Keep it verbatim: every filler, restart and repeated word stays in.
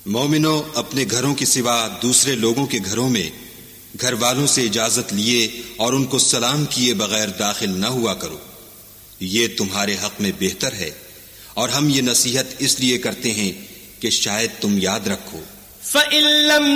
मोमिनो, अपने घरों के सिवा दूसरे लोगों के घरों में घर वालों से इजाजत लिए और उनको सलाम किए बगैर दाखिल न हुआ करो। ये तुम्हारे हक में बेहतर है और हम ये नसीहत इसलिए करते हैं कि शायद तुम याद रखो।